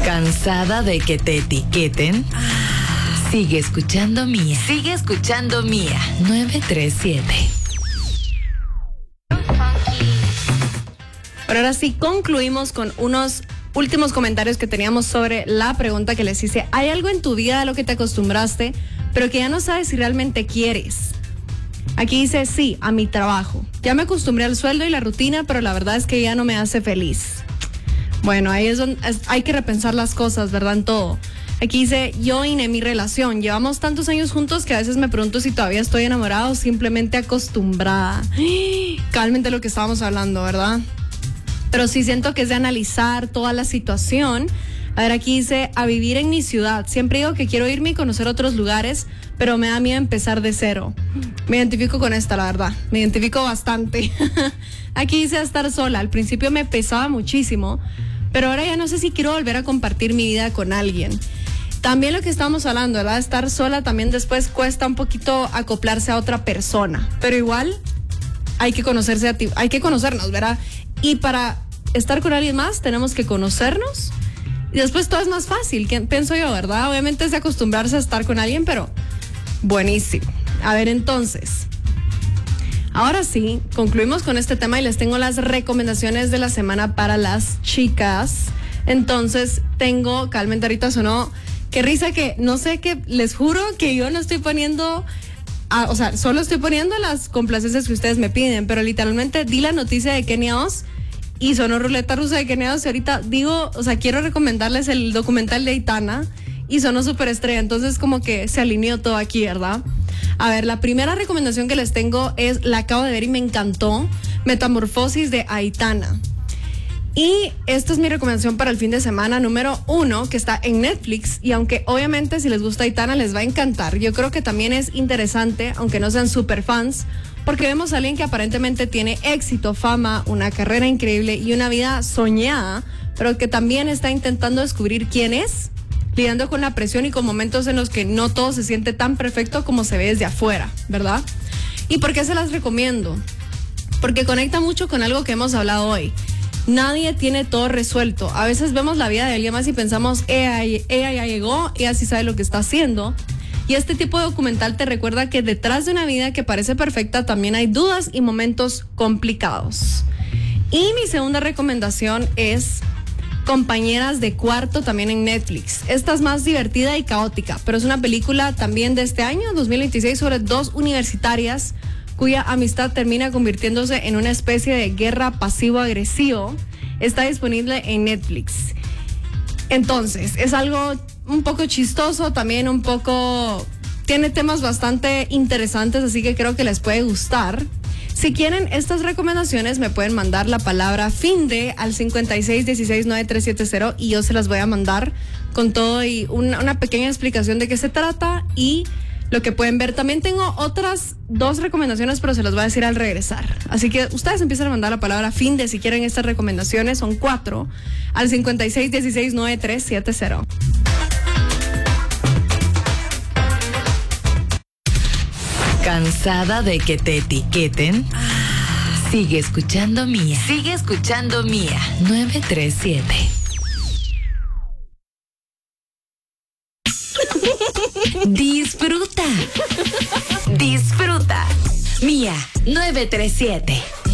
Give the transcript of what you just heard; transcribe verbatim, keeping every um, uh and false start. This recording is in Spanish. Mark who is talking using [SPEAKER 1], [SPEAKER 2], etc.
[SPEAKER 1] ¿Cansada de que te etiqueten? Sigue escuchando Mía. Sigue escuchando Mía. nueve tres siete.
[SPEAKER 2] Pero ahora sí concluimos con unos últimos comentarios que teníamos sobre la pregunta que les hice. ¿Hay algo en tu vida a lo que te acostumbraste, pero que ya no sabes si realmente quieres? Aquí dice, sí, a mi trabajo. Ya me acostumbré al sueldo y la rutina, pero la verdad es que ya no me hace feliz. Bueno, ahí es donde es, hay que repensar las cosas, ¿verdad? En todo. Aquí dice, yo y mi relación. Llevamos tantos años juntos que a veces me pregunto si todavía estoy enamorada o simplemente acostumbrada. Calmente lo que estábamos hablando, ¿verdad? Pero sí siento que es de analizar toda la situación. A ver, aquí dice, a vivir en mi ciudad. Siempre digo que quiero irme y conocer otros lugares, pero me da miedo empezar de cero. Me identifico con esta, la verdad. Me identifico bastante. Aquí dice, a estar sola. Al principio me pesaba muchísimo, pero ahora ya no sé si quiero volver a compartir mi vida con alguien. También lo que estamos hablando, ¿verdad? Estar sola también después cuesta un poquito acoplarse a otra persona, pero igual hay que conocerse a ti, hay que conocernos, ¿verdad? Y para estar con alguien más tenemos que conocernos y después todo es más fácil, pienso yo, ¿verdad? Obviamente es de acostumbrarse a estar con alguien, pero buenísimo. A ver, entonces, ahora sí, concluimos con este tema y les tengo las recomendaciones de la semana para las chicas. Entonces, tengo, calmente ahorita sonó, qué risa que, no sé qué, les juro que yo no estoy poniendo... Ah, o sea, solo estoy poniendo las complacencias que ustedes me piden, pero literalmente di la noticia de Kenia Oz y sonó ruleta rusa de Kenia Oz y ahorita digo, o sea, quiero recomendarles el documental de Aitana y sonó súper estrella, entonces como que se alineó todo aquí, ¿verdad? A ver, la primera recomendación que les tengo es, la acabo de ver y me encantó, Metamorfosis de Aitana. Y esta es mi recomendación para el fin de semana número uno, que está en Netflix, y aunque obviamente si les gusta Aitana les va a encantar, yo creo que también es interesante, aunque no sean super fans, porque vemos a alguien que aparentemente tiene éxito, fama, una carrera increíble y una vida soñada, pero que también está intentando descubrir quién es, lidiando con la presión y con momentos en los que no todo se siente tan perfecto como se ve desde afuera, ¿verdad? ¿Y por qué se las recomiendo? Porque conecta mucho con algo que hemos hablado hoy. Nadie tiene todo resuelto. A veces vemos la vida de alguien más y pensamos, ella, ella ya llegó, ella sí sabe lo que está haciendo. Y este tipo de documental te recuerda que detrás de una vida que parece perfecta también hay dudas y momentos complicados. Y mi segunda recomendación es Compañeras de Cuarto, también en Netflix. Esta es más divertida y caótica, pero es una película también de este año, dos mil veintiséis, sobre dos universitarias cuya amistad termina convirtiéndose en una especie de guerra pasivo-agresivo. Está disponible en Netflix. Entonces, es algo un poco chistoso, también un poco... tiene temas bastante interesantes, así que creo que les puede gustar. Si quieren estas recomendaciones, me pueden mandar la palabra finde al cincuenta y seis dieciséis noventa y tres setenta y yo se las voy a mandar con todo y una, una pequeña explicación de qué se trata y lo que pueden ver. También tengo otras dos recomendaciones, pero se las voy a decir al regresar. Así que ustedes empiezan a mandar la palabra finde si quieren estas recomendaciones. Son cuatro al cincuenta y seis dieciséis noventa y tres setenta.
[SPEAKER 1] ¿Cansada de que te etiqueten? Sigue escuchando Mía. Sigue escuchando Mía. nueve tres siete. Disfruta. Disfruta. Mía nueve tres siete.